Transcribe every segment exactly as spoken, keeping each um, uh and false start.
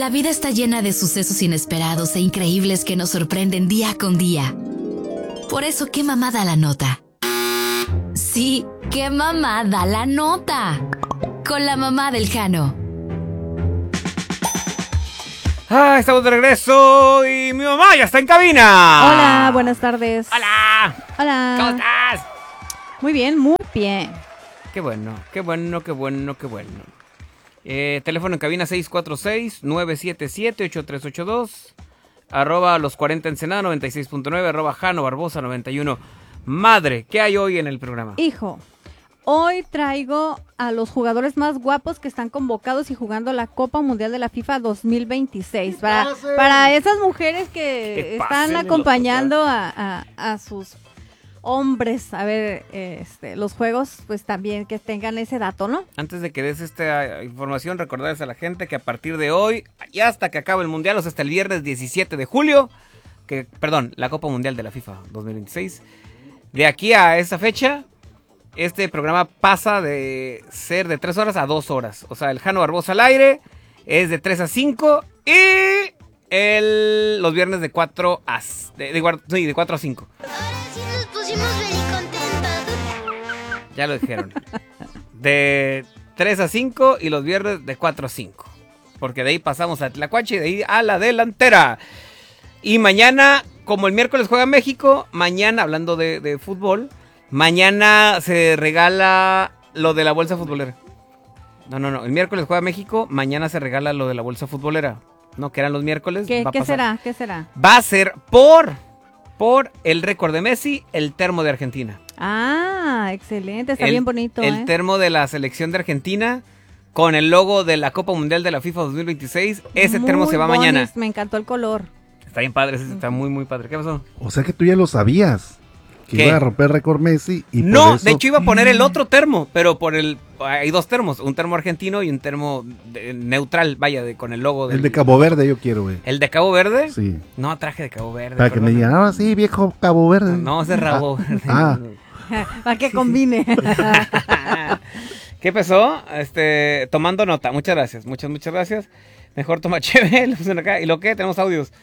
La vida está llena de sucesos inesperados e increíbles que nos sorprenden día con día. Por eso, ¿qué mamá da la nota? Sí, ¿qué mamá da la nota? Con la mamá del Jano. Ah, estamos de regreso y mi mamá ya está en cabina. Hola, buenas tardes. Hola. Hola. ¿Cómo estás? Muy bien, muy bien. Qué bueno, qué bueno, qué bueno, qué bueno. Eh, teléfono en cabina seis cuatro seis, nueve siete siete, ocho tres ocho dos. Arroba los cuarenta Ensenada noventa y seis punto nueve. Arroba Jano Barbosa noventa y uno. Madre, ¿qué hay hoy en el programa? Hijo, hoy traigo a los jugadores más guapos que están convocados y jugando la Copa Mundial de la FIFA dos mil veintiséis. Para, para esas mujeres que están acompañando a, a, a sus hombres a ver este, los juegos, pues también que tengan ese dato, ¿no? Antes de que des esta información, recordarles a la gente que a partir de hoy y hasta que acabe el Mundial, o sea, hasta el viernes diecisiete de julio, que, perdón, la Copa Mundial de la FIFA dos mil veintiséis, de aquí a esa fecha, este programa pasa de ser de tres horas a dos horas. O sea, el Jano Barbosa al aire es de tres a cinco y el, los viernes de cuatro a, de, de, sí, de cuatro a cinco. Ya lo dijeron. De tres a cinco y los viernes de cuatro a cinco. Porque de ahí pasamos a Tlacuache y de ahí a la delantera. Y mañana, como el miércoles juega México, mañana, hablando de, de fútbol, mañana se regala lo de la bolsa futbolera. No, no, no. El miércoles juega México, mañana se regala lo de la bolsa futbolera. No, que eran los miércoles. ¿Qué, va ¿qué a será? ¿Qué será? Va a ser por, por el récord de Messi, el termo de Argentina. Ah, excelente. Está el, bien bonito, El ¿eh? termo de la selección de Argentina con el logo de la Copa Mundial de la FIFA dos mil veintiséis. Ese Muy termo se va bonis, mañana. Me encantó el color. Está bien padre, ese está muy, muy padre. ¿Qué pasó? O sea que tú ya lo sabías. Que ¿Qué? iba a romper récord Messi y No, por eso... de hecho iba a poner el otro termo, pero por el... Hay dos termos, un termo argentino y un termo de, neutral, vaya, de, con el logo del... El de Cabo Verde yo quiero, güey. ¿El de Cabo Verde? Sí. No, traje de Cabo Verde. Para que me digan, ah, sí, viejo Cabo Verde. No, ese es Rabo Verde. Ah. Para que combine. ¿Qué pasó? Este, tomando nota. Muchas gracias, muchas, muchas gracias. Mejor toma chévere, lo puse acá. ¿Y lo qué? Tenemos audios.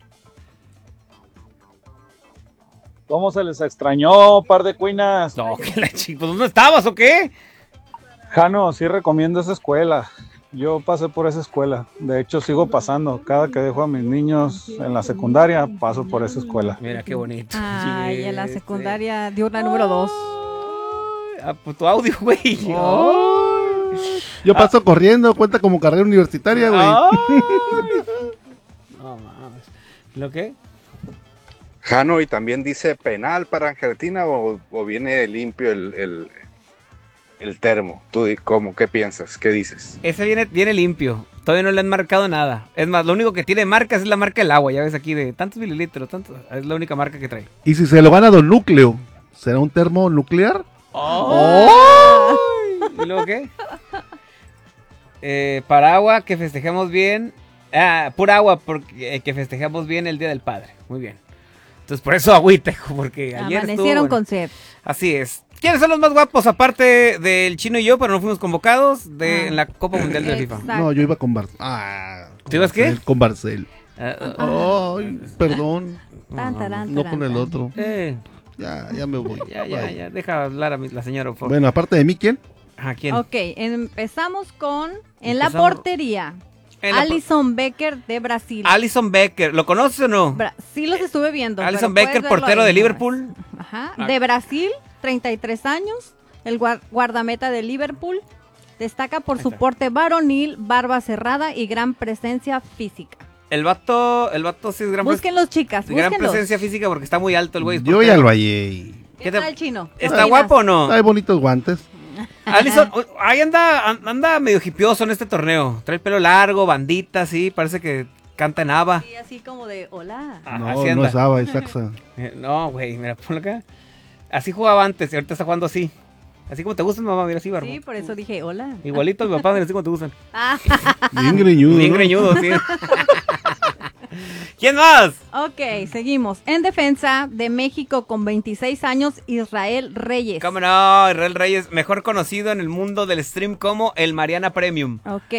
¿Cómo se les extrañó, par de cuinas? No, que la chica, ¿dónde estabas o qué? Jano, sí recomiendo esa escuela. Yo pasé por esa escuela. De hecho, sigo pasando. Cada que dejo a mis niños en la secundaria, paso por esa escuela. Mira, qué bonito. Ay, en la Este. secundaria diurna número dos. Ah, pues tu audio, güey. Oh. Yo paso corriendo, cuenta como carrera universitaria, güey. Ay. No mames. ¿Lo qué? Jano, ¿y también dice penal para Argentina o, o viene limpio el, el, el termo? ¿Tú cómo? ¿Qué piensas? ¿Qué dices? Ese viene, viene limpio. Todavía no le han marcado nada. Es más, lo único que tiene marcas es la marca del agua. Ya ves aquí de tantos mililitros, tantos. Es la única marca que trae. Y si se lo gana Don Núcleo, ¿será un termo nuclear? ¡Oh! ¿Y luego qué? Eh, para agua, que festejamos bien. Ah, pura agua, porque eh, que festejamos bien el Día del Padre. Muy bien. Entonces, por eso agüita, porque ayer Amanecieron estuvo, bueno. con sed. Así es. ¿Quiénes son los más guapos, aparte del Chino y yo, pero no fuimos convocados de, Ah. en la Copa Mundial de la FIFA? Exacto. No, yo iba con Barcel. Ah, ¿Tú ibas qué? Con Barcel. Ah, ah, Ay, perdón. Tan, tarán, No tarán, con el tan. otro. eh, Ya, ya me voy. ya, ya, Bye. ya. Deja hablar a mi- la señora, por favor. Bueno, aparte de mí, ¿quién? ¿A quién? Ok, empezamos con en la Empezamos- portería. En la por- Alison Becker de Brasil. Alison Becker. ¿Lo conoces o no? Bra- sí los estuve viendo. Alison pero Becker, puedes verlo portero ahí de nomás. Liverpool. Ajá. Ah. De Brasil, treinta y tres años. El guar- guardameta de Liverpool. Destaca por Ahí su está. porte varonil, barba cerrada y gran presencia física. El vato, el vato sí es gran, pres- Búsquenlos, chicas, gran búsquenlos. presencia física porque está muy alto el güey. es Yo portero. ya lo hallé. ¿Qué ¿Qué te- tal, Chino? ¿Qué ¿Está opinas? guapo o no? Hay bonitos guantes. Alison, uy, ahí anda, an- anda medio hipioso en este torneo. Trae el pelo largo, bandita, sí, parece que canta en ABBA. Sí, así como de, hola. Ah, No, así no anda. es Ava, es Saxa. Eh, No, güey, mira, ponlo acá. Así jugaba antes y ahorita está jugando así. Así como te gustan, mamá, mira así, barbo. Sí, por eso dije, hola. Igualito a mi papá, mira así como te gustan. Ah, Bien greñudo. Bien ¿no? greñudo, sí. ¿Quién más? ok, seguimos. En defensa de México con veintiséis años, Israel Reyes. ¿Cómo no? Israel Reyes, mejor conocido en el mundo del stream como el Mariana Premium. Ok,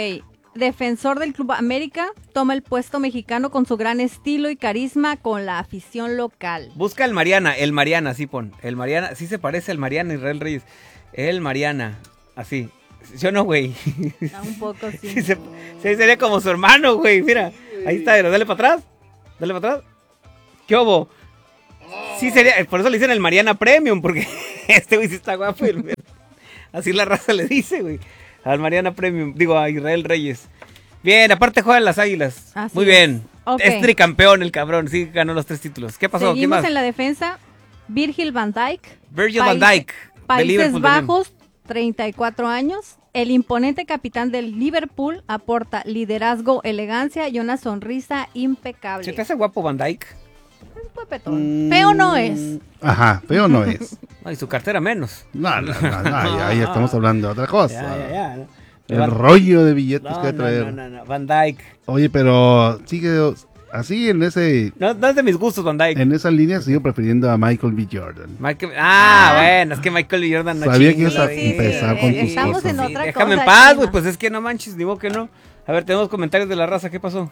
defensor del Club América, toma el puesto mexicano con su gran estilo y carisma con la afición local. Busca el Mariana, el Mariana, sí pon. El Mariana, sí se parece al Mariana Israel Reyes. El Mariana, así. ¿Sí o no, güey? Ah, un poco, sí. Sí, se, sí, sería como su hermano, güey. Mira, ahí está, dale para atrás. Dale para atrás. ¿Qué hubo? Sí sería, por eso le dicen el Mariana Premium, porque este güey sí está guapo. El, así la raza le dice, güey. Al Mariana Premium, digo, a Israel Reyes. Bien, aparte juegan las Águilas. Así Muy bien. Okay. Es tricampeón el cabrón, sí ganó los tres títulos. ¿Qué pasó? Seguimos ¿Qué más? En la defensa, Virgil van Dijk. Virgil van Dijk. Países Bajos, treinta y cuatro años. El imponente capitán del Liverpool aporta liderazgo, elegancia y una sonrisa impecable. ¿Se te hace guapo Van Dijk? Un papetón. Mm, feo no es. Ajá, feo no es. No, y su cartera menos. No, no, no, no ya, ya estamos hablando de otra cosa. Ya, ya, ya, ¿no? El Van... rollo de billetes no, que hay que traer. No, no, no, no, Van Dijk. Oye, pero sigue así en ese... No, no es de mis gustos Van Dijk. En esa línea sigo prefiriendo a Michael B. Jordan. Michael... Ah, ah, bueno, es que Michael B. Jordan no Sabía chingue, que ibas a sí, empezar sí, con sí, tus estamos cosas. en otra sí, déjame cosa, en paz, Chino. güey, pues es que no manches, digo que no. A ver, tenemos comentarios de la raza, ¿qué pasó?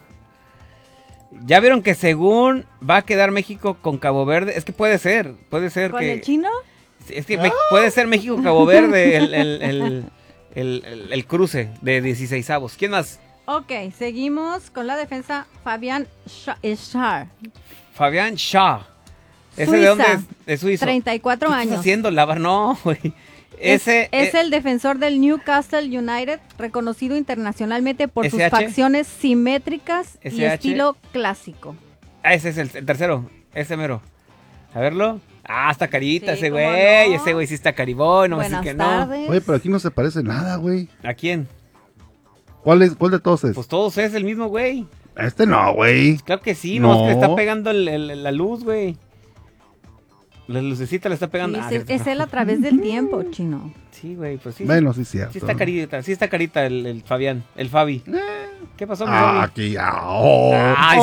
Ya vieron que según va a quedar México con Cabo Verde, es que puede ser, puede ser ¿Con que... el chino? Es que me, puede ser México-Cabo Verde el, el, el, el, el, el cruce de dieciseisavos. ¿Quién más? Ok, seguimos con la defensa Fabián Schär. Fabián Shaw. ¿Ese Suiza, de dónde es? De Suiza. treinta y cuatro ¿Qué años. estás haciendo? Lavar, no, güey. Ese es, es eh, el defensor del Newcastle United, reconocido internacionalmente por S sus H. facciones simétricas y S H. estilo clásico. Ah, ese es el, el tercero. Ese mero. A verlo. Ah, está carita Sí, ese cómo güey. no. Ese güey sí está caribón. No me Buenas decir que tardes. Oye, pero aquí no se parece nada, güey. no. ¿A quién? ¿Cuál es, cuál de todos es? Pues todos es el mismo güey. Este no, güey. Claro que sí, No. no, es que le está pegando el, el, la luz, güey. La lucecita le está pegando. Sí, Ah, es, cierto. es él a través del tiempo, chino. Sí, güey, pues sí. Bueno, sí, cierto. Sí está carita, sí está carita el, el Fabián, el Fabi. ¿Qué pasó, mi Ah, Fabi? aquí ya. Oh, Ay,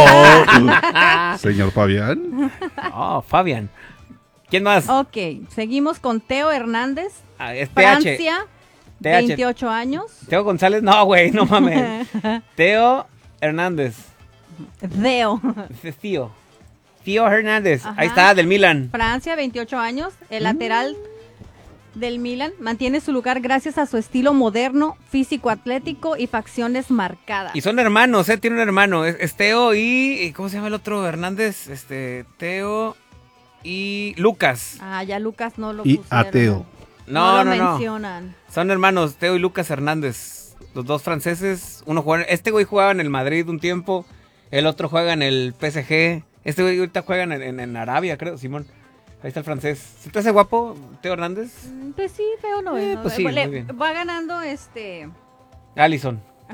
oh. Señor Fabián. Oh, Fabián. ¿Quién más? Ok, seguimos con Teo Hernández, Ah, es T H. Francia, T H. veintiocho años. Teo González, no, güey, no mames. Teo Hernández. Deo. Es Tío. Tío Hernández. Ajá. Ahí está, del Milan. Francia, veintiocho años, el lateral del Milan, mantiene su lugar gracias a su estilo moderno, físico atlético y facciones marcadas. Y son hermanos, ¿eh? Tiene un hermano. Es, es Teo y... ¿Cómo se llama el otro? Hernández. Este, Teo y Lucas. Ah, ya Lucas no lo Y pusieron. ateo. No, lo no, no. mencionan. Son hermanos, Teo y Lucas Hernández. Los dos franceses. Uno juega... Este güey jugaba en el Madrid un tiempo. El otro juega en el P S G. Este güey ahorita juega en, en, en Arabia, creo, Simón. Ahí está el francés. ¿Se te hace guapo, Teo Hernández? Mm, Pues sí, feo no Eh, es. ¿no? pues sí, Le- muy bien. Va ganando este... Allison.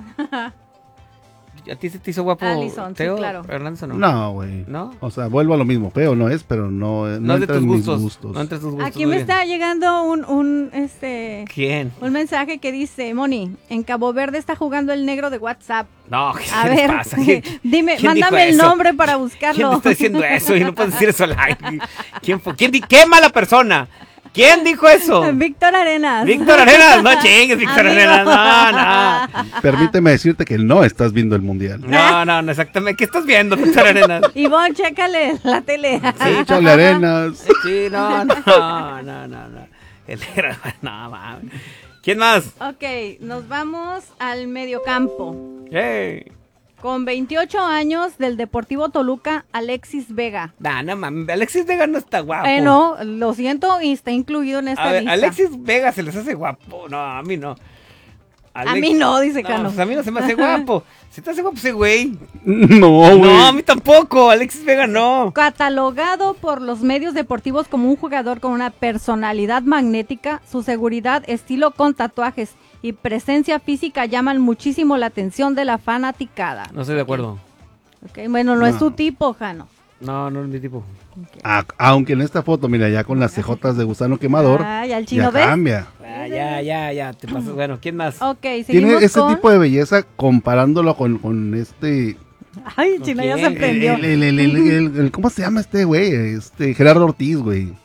¿A ti se te hizo guapo Allison, sí, Teo claro. Hernández o no? No, güey. ¿No? O sea, vuelvo a lo mismo. Feo no es, pero no, no, No es de entra tus en mis gustos. gustos. No entre tus gustos. Aquí muy me bien. está llegando un, un, este... ¿Quién? Un mensaje que dice, Moni, en Cabo Verde está jugando el negro de WhatsApp. No, ¿qué A les ver, pasa? ¿Quién- dime, quién dijo mándame el eso? nombre para ¿Quién buscarlo. te está diciendo eso? Y no puedes decir eso al aire. ¿Quién fue? ¿Quién di- ¡Qué mala persona! ¿Quién dijo eso? Víctor Arenas. Víctor Arenas, no chingues, Víctor Amigo. Arenas, no, no. Permíteme decirte que no estás viendo el mundial. No, no, no, exactamente. ¿Qué estás viendo, Víctor Arenas? Ivonne, chécale la tele. Sí, échale arenas. Sí, no, no, no, no, no. El negro, no, mames. ¿Quién más? Ok, nos vamos al mediocampo. Hey. Con veintiocho años del Deportivo Toluca, Alexis Vega. Nah, no mames, Alexis Vega no está guapo. Eh, no, lo siento y está incluido en esta A ver, lista. Alexis Vega se les hace guapo. No, a mí no. A mí no, dice no, Cano. pues a mí no se me hace guapo. ¿Se te hace guapo ese güey? No, güey. No, a mí tampoco. Alexis Vega no. Catalogado por los medios deportivos como un jugador con una personalidad magnética, su seguridad, estilo con tatuajes y presencia física llaman muchísimo la atención de la fanaticada. No estoy de acuerdo. Ok, bueno, no, es No. tu tipo, Jano. No, no es mi tipo. A- aunque en esta foto, mira, ya con las cejotas de gusano quemador, Ay, al ya chino, ¿ves? cambia. Ah, ya, ya, ya. Te pasas. Bueno, ¿quién más? Ok, Tiene seguimos ese con... tipo de belleza comparándolo con, con este... Ay, chino, ya Ok, se el- El, prendió. el- el- el- el- el- ¿Cómo se llama este güey? Este, Gerardo Ortiz, güey.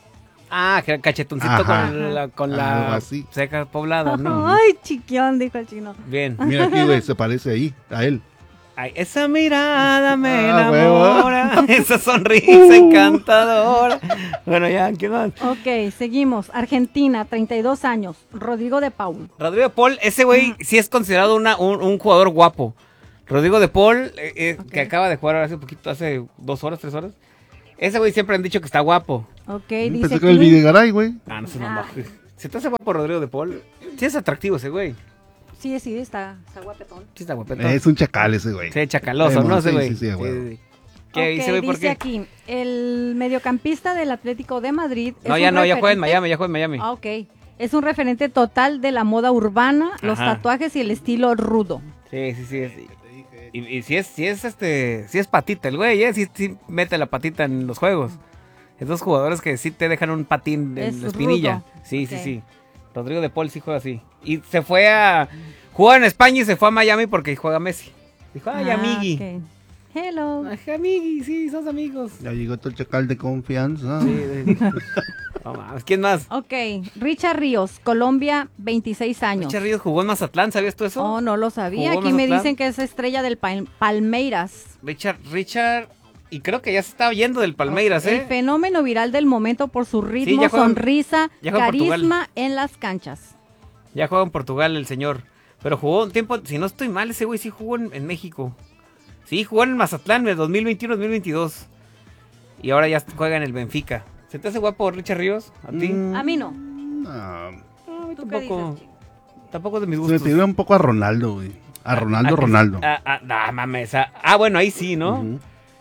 Ah, cachetoncito Ajá. con la, con Algo la así. ceja poblada, ¿no? Ay, chiquión, dijo el chino. Bien. Mira aquí, güey, se parece ahí, a él. Ay, esa mirada me Ah, enamora, esa sonrisa encantadora. Bueno, ya, ¿qué más? Ok, seguimos. Argentina, treinta y dos años. Rodrigo de Paul. Rodrigo de Paul, ese güey sí es considerado una, un, un jugador guapo. Rodrigo de Paul, eh, eh, Ok. que acaba de jugar hace poquito, hace dos horas, tres horas. Ese güey siempre han dicho que está guapo. Ok, Pensé dice que era el aquí. Videgaray, güey. Ah, no sé, no, Ah. no. ¿Se te hace guapo Rodrigo de Paul? Sí es atractivo ese güey. Sí, sí, está, está guapetón. Sí está guapetón. Es un chacal ese, güey. Sí, chacaloso, Sí, ¿no? Ese sí, güey. sí, sí, a huevo. Sí, sí. ¿Qué Ok, dice, güey? ¿Por dice qué? aquí, el mediocampista del Atlético de Madrid. No, es ya un no, ya juega en referente- Miami, ya juega en Miami. Ah, ok. Es un referente total de la moda urbana, los Ajá. tatuajes y el estilo rudo. Sí, sí, sí. es- Y, y si es, si es este, si es patita el güey, ¿eh? Sí, sí mete la patita en los juegos. Esos jugadores que sí te dejan un patín en Es la espinilla. rudo. Sí, Ok. sí, sí. Rodrigo de Paul sí juega así. Y se fue a... Jugó en España y se fue a Miami porque juega Messi. Dijo, ay, Ah, amigui. ok. Hello. Ay, amigui, sí, sos amigos. Ya llegó todo el chacal de confianza. Sí, sí. No mames, ¿quién más? Ok, Richard Ríos, Colombia, veintiséis años. Richard Ríos jugó en Mazatlán, ¿sabías tú eso? Oh, no lo sabía. ¿Jugó Aquí me Mazatlán? dicen que es estrella del Pal- Palmeiras. Richard, Richard... Y creo que ya se está yendo del Palmeiras, El ¿eh? fenómeno viral del momento por su ritmo, ya juega en- sonrisa, ya juega en Portugal. carisma en las canchas. Ya juega en Portugal el señor. Pero jugó un tiempo, si no estoy mal, ese güey sí jugó en, en México. Sí, jugó en Mazatlán en dos mil veintiuno dos mil veintidós. Y ahora ya juega en el Benfica. ¿Se te hace guapo Richard Ríos? ¿A ti? Mm, A mí no. no. No, ¿Tú qué tampoco. dices, chico? Tampoco es de mis Se me gustos. figura un poco a Ronaldo, güey. A Ronaldo, Ah, que- Ronaldo. Ah, ah, nah, mames. Ah, ah, bueno, ahí sí, ¿no? Ujú.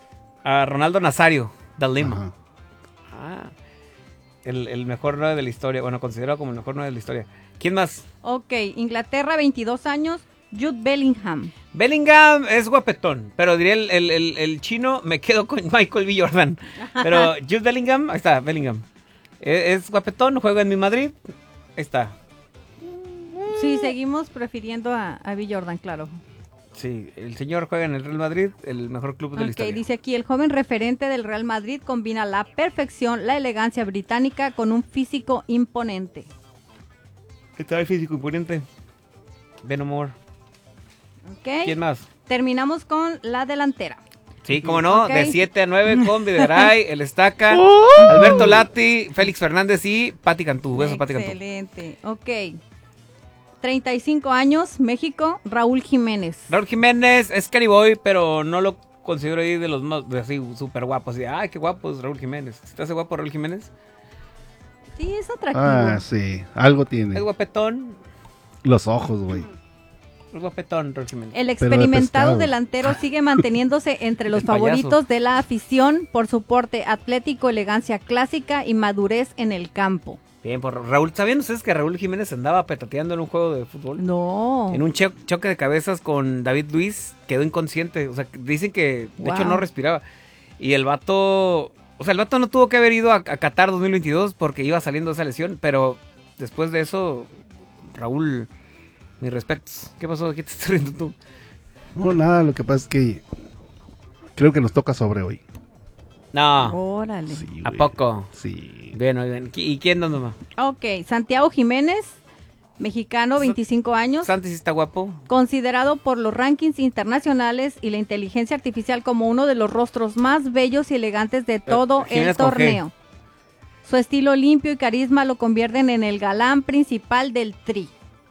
A Ronaldo Nazario, de Lima. Ajá. Ah, el, el mejor nueve de la historia. Bueno, considerado como el mejor nueve de la historia. ¿Quién más? Ok, Inglaterra, veintidós años, Jude Bellingham. Bellingham es guapetón, pero diría el, el, el, el chino, me quedo con Michael B. Jordan. Pero Jude Bellingham, ahí está, Bellingham. Es, es guapetón, juega en mi Madrid. Ahí está. Sí, seguimos prefiriendo a, a Bill Jordan, claro. Sí, el señor juega en el Real Madrid, el mejor club de la Ok, historia. dice aquí, el joven referente del Real Madrid combina la perfección, la elegancia británica con un físico imponente. ¿Qué tal físico imponente? Ben Moore. Ok, ¿Quién más? terminamos con la delantera. Sí, cómo no, Ok. de siete a nueve con Videgaray, el Estaca, Alberto Lati, Félix Fernández y Pati Cantú. Besos, Pati Cantú. Excelente, ok. treinta y cinco años, México, Raúl Jiménez. Raúl Jiménez es Cariboy, pero no lo considero ahí de los más de así súper guapos. Así, ay, qué guapo es Raúl Jiménez. ¿Te hace guapo Raúl Jiménez? Sí, es atractivo. Ah, sí. Algo tiene. Es guapetón, Los ojos, güey. es guapetón Raúl Jiménez. El de experimentado pescado. delantero sigue manteniéndose entre los El payaso. favoritos de la afición por su porte atlético, elegancia clásica y madurez en el campo. Bien, por Raúl. ¿Sabían ustedes que Raúl Jiménez andaba petateando en un juego de fútbol? No. En un cho- choque de cabezas con David Luiz, quedó inconsciente. O sea, dicen que de Wow. hecho no respiraba. Y el vato, o sea, el vato no tuvo que haber ido a, a Qatar dos mil veintidós porque iba saliendo de esa lesión, pero después de eso, Raúl, mis respetos. ¿Qué pasó? ¿Qué te estás riendo tú? No, nada, lo que pasa es que creo que nos toca sobre hoy. No, Órale. Sí, ¿a güey. poco? Sí. Bien, bien. ¿Y quién no nomás? Ok, Santiago Jiménez, mexicano, veinticinco años, Santi sí está guapo. considerado por los rankings internacionales y la inteligencia artificial como uno de los rostros más bellos y elegantes de todo el Jiménez con G. torneo. Su estilo limpio y carisma lo convierten en el galán principal del Tri.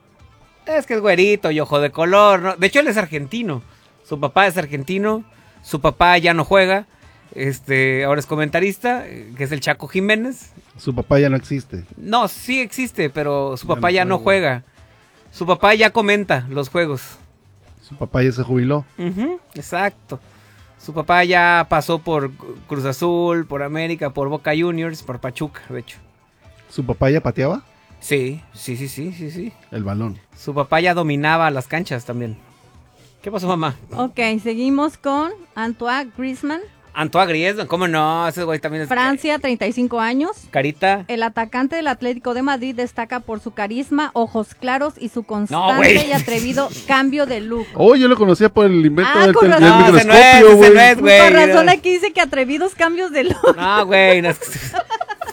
Es que es güerito y ojo de color, ¿no? De hecho, él es argentino. Su papá es argentino. Su papá ya no juega. Este, ahora es comentarista, eh, que es el Chaco Jiménez. Su papá ya no existe. No, sí existe, pero su Ya papá no ya no juega. juega. Su papá ya comenta los juegos. Su papá ya se jubiló. Ujú, exacto. Su papá ya pasó por Cruz Azul, por América, por Boca Juniors, por Pachuca, de hecho. Su papá ya pateaba Sí, sí, sí, sí, sí, sí. el balón. Su papá ya dominaba las canchas también. ¿Qué pasó, mamá? Ok, seguimos con Antoine Griezmann, Antoine Griezmann, ¿cómo no? Ese güey también es... Francia, treinta y cinco años. Carita. El atacante del Atlético de Madrid destaca por su carisma, ojos claros y su No, constante güey. y atrevido cambio de look. Oh, yo lo conocía por el invento Ah, del, con tel- razón. del No, ese no es, microscopio, ese güey. no es, güey. Con razón aquí dice que atrevidos cambios de look. No, güey. No, es-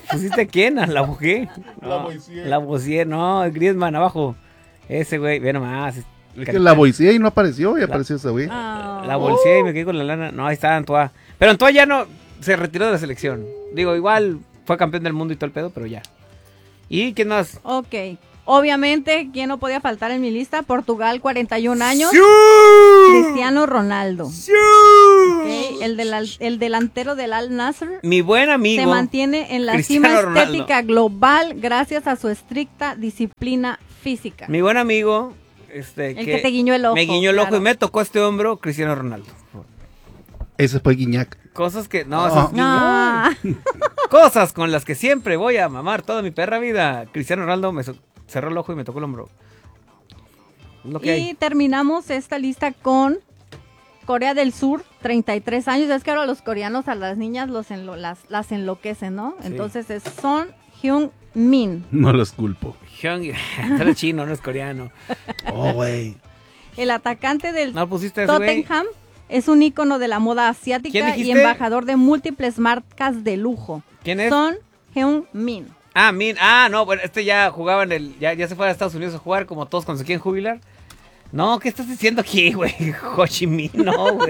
¿Pusiste a quién? ¿A Lavoisier? No, Lavoisier. Lavoisier, no, Griezmann abajo. Ese güey, ve nomás. Es que Lavoisier y no apareció, y apareció ese güey. Ah. Lavoisier y me quedé con la lana. No, ahí está Antoine. Pero Antoine ya no se retiró de la selección. Digo, igual fue campeón del mundo y todo el pedo, pero ya. ¿Y quién más? Ok. Obviamente, ¿quién no podía faltar en mi lista? Portugal, cuarenta y un años. ¡Sí! Cristiano Ronaldo. ¡Sí! Ok, El, del, al- el delantero del Al Nassr Mi buen amigo. se mantiene en la Cristiano cima Ronaldo. estética global gracias a su estricta disciplina física. Mi buen amigo. Este, El que te guiñó el ojo, Me guiñó el ojo claro. y me tocó este hombro, Cristiano Ronaldo. Ese fue Guiñac. Cosas que. No, Oh. esas- Ah, Cosas con las que siempre voy a mamar toda mi perra vida. Cristiano Ronaldo me so- cerró el ojo y me tocó el hombro. Es lo que y hay. terminamos esta lista con Corea del Sur, treinta y tres años. Es que ahora los coreanos a las niñas los enlo- las, las enloquecen, ¿no? Sí. Entonces es Son Hyun-min. No los culpo. Hyung- Era chino, no es coreano. Oh, güey. El atacante del ¿No pusiste ese güey? Tottenham es un ícono de la moda ¿Quién asiática y dijiste? embajador de múltiples marcas de lujo. ¿Quién es? Son Hyun-min. Ah, Min. Ah, no, bueno, este ya jugaba en el. Ya, ya se fue a Estados Unidos a jugar como todos cuando se quieren jubilar. No, ¿qué estás diciendo aquí, güey? Ho Chi Minh, no, güey.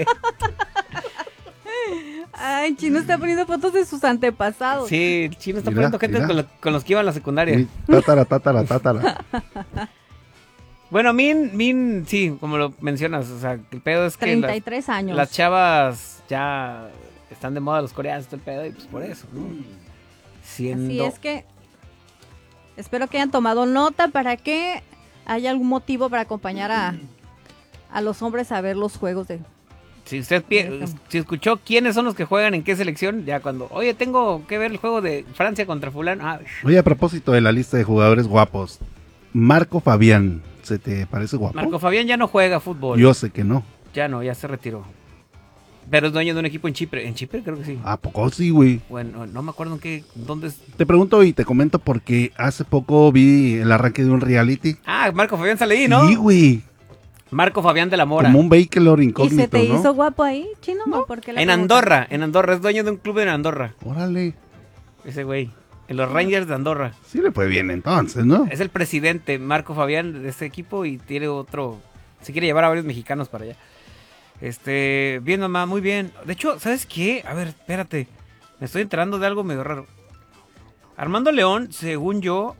Ay, Chino está poniendo fotos de sus antepasados. Sí, el chino está Mira, poniendo gente mira. con, lo- con los que iban a la secundaria. Mi Tátara, tátara, tátara. Bueno, Min, Min, sí, como lo mencionas, o sea, el pedo es que treinta y las, tres años. las chavas ya están de moda los coreanos, todo el pedo, y pues por eso, ¿no? Siendo... Así es que espero que hayan tomado nota para que haya algún motivo para acompañar a, a los hombres a ver los juegos de... Si usted pi- Eso. si escuchó quiénes son los que juegan en qué selección, ya cuando, oye, tengo que ver el juego de Francia contra fulano, ah, Oye, a propósito de la lista de jugadores guapos, Marco Fabián, ¿se te parece guapo? Marco Fabián ya no juega fútbol. Yo sé que no. Ya no, ya se retiró. Pero es dueño de un equipo en Chipre. En Chipre creo que sí. ¿A poco sí, güey? Bueno, no me acuerdo en qué, dónde es. Te pregunto y te comento porque hace poco vi el arranque de un reality. Ah, Marco Fabián sale ahí, ¿no? Sí, güey. Marco Fabián de la Mora. Como un vehículo ¿Y incógnito, se te ¿no? hizo guapo ahí, Chino? ¿O por qué la En pregunta? Andorra, en Andorra, es dueño de un club en Andorra. Órale. Ese güey. En los Rangers de Andorra. Sí le fue bien entonces, ¿no? Es el presidente, Marco Fabián, de este equipo y tiene otro. Se quiere llevar a varios mexicanos para allá. Este, bien, mamá, muy bien. De hecho, ¿sabes qué? A ver, espérate. Me estoy enterando de algo medio raro. Armando León, según yo,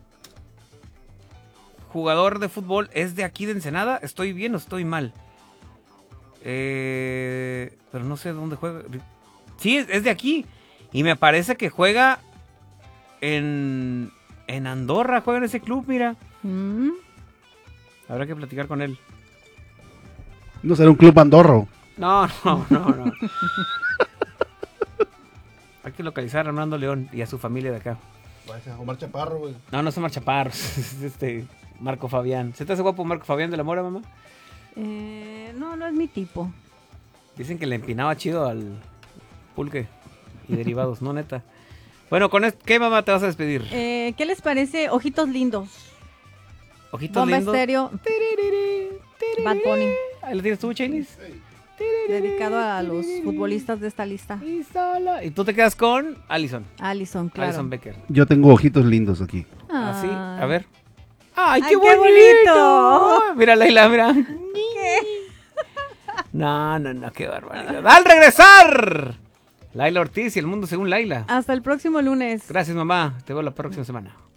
jugador de fútbol, es de aquí de Ensenada. ¿Estoy bien o estoy mal? Eh, pero no sé dónde juega. Sí, es, es de aquí. Y me parece que juega en, en Andorra. Juega en ese club, mira. Mm, Habrá que platicar con él. No será un club andorro. No, no, no, no. Hay que localizar a Armando León y a su familia de acá. Omar Chaparro, güey. No, no es Omar Chaparro, es este Marco Fabián. ¿Se te hace guapo Marco Fabián de la Mora, mamá? eh, no, no es mi tipo. Dicen que le empinaba chido al pulque y derivados, no neta. Bueno, con esto, ¿qué mamá te vas a despedir? Eh, ¿Qué les parece Ojitos Lindos? Ojitos Bomba lindos. Estéreo, Bad Bunny, Ahí lo tienes tú, Chinese. dedicado a los futbolistas de esta lista. Y sola. Y tú te quedas con Allison. Alison, claro. Allison Becker. Yo tengo ojitos lindos aquí. Así, Ay. a ver. ¡Ay, Ay, qué, qué bonito! bonito. Mira, Leila, mira. No, no, no, qué barbaridad. ¡Al regresar! Laila Ortiz y el mundo según Laila. Hasta el próximo lunes. Gracias, mamá. Te veo la próxima semana.